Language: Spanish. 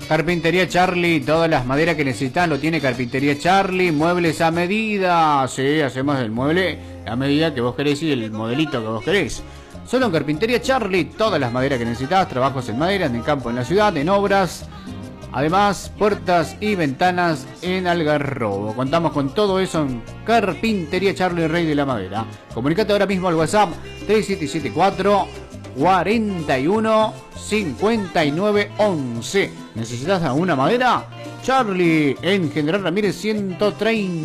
Carpintería Charlie, todas las maderas que necesitan lo tiene Carpintería Charlie. Muebles a medida, sí, hacemos el mueble a medida que vos querés y el modelito que vos querés. Solo en Carpintería Charlie, todas las maderas que necesitas, trabajos en madera, en el campo, en la ciudad, en obras. Además, puertas y ventanas en Algarrobo. Contamos con todo eso en Carpintería Charlie, Rey de la Madera. Comunicate ahora mismo al WhatsApp 3774 41 59 11. ¿Necesitas alguna madera? Charlie en General Ramírez 130.